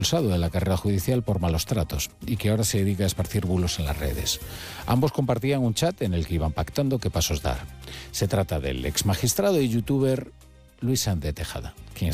expulsado de la carrera judicial por malos tratos y que ahora se dedica a esparcir bulos en las redes. Ambos compartían un chat en el que iban pactando qué pasos dar. Se trata del ex magistrado y youtuber Luis Sáenz de Tejada, quien